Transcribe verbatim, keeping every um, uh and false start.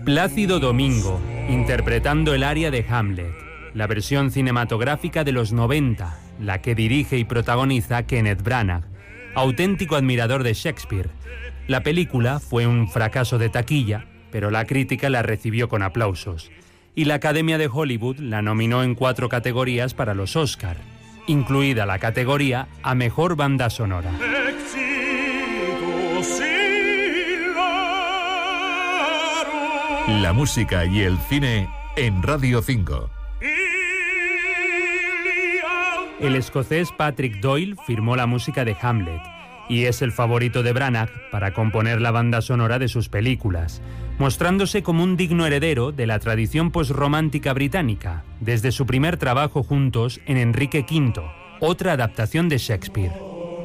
Plácido Domingo, interpretando el aria de Hamlet, la versión cinematográfica de los noventa, la que dirige y protagoniza Kenneth Branagh, auténtico admirador de Shakespeare. La película fue un fracaso de taquilla, pero la crítica la recibió con aplausos. Y la Academia de Hollywood la nominó en cuatro categorías para los Oscar, incluida la categoría a Mejor Banda Sonora. La música y el cine en Radio cinco. El escocés Patrick Doyle firmó la música de Hamlet y es el favorito de Branagh para componer la banda sonora de sus películas, mostrándose como un digno heredero de la tradición posromántica británica, desde su primer trabajo juntos en Enrique quinto, otra adaptación de Shakespeare.